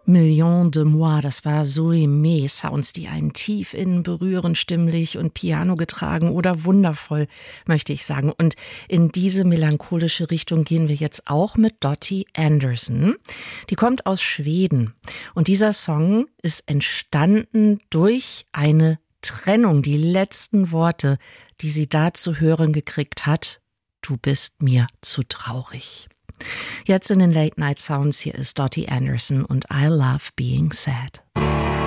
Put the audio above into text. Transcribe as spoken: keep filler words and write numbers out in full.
Million de moi, das war Zoe May, Sounds, die einen tief innen berühren, stimmlich und Piano getragen oder wundervoll, möchte ich sagen. Und in diese melancholische Richtung gehen wir jetzt auch mit Dottie Anderson. Die kommt aus Schweden und dieser Song ist entstanden durch eine Trennung. Die letzten Worte, die sie da zu hören gekriegt hat: Du bist mir zu traurig. Jetzt in den Late Night Sounds, hier ist Dottie Anderson und I Love Being Sad.